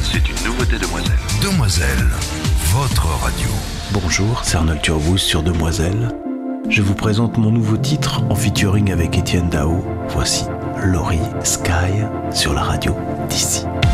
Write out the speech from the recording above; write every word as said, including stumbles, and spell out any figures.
C'est une nouveauté Demoiselle. Demoiselle, votre radio. Bonjour, c'est Arnold Turbouz sur Demoiselle. Je vous présente mon nouveau titre en featuring avec Etienne Dao. Voici Laurie Sky sur la radio d'ici.